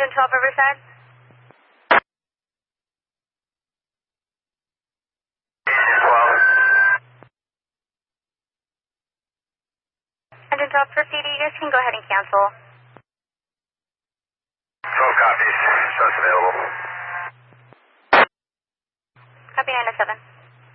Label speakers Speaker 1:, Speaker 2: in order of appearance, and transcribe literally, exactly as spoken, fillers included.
Speaker 1: Engine twelve Riverside.
Speaker 2: twelve.
Speaker 1: Engine twelve for P D, you guys can go ahead and cancel.
Speaker 2: twelve copies. Sun's available.
Speaker 1: Copy nine oh seven.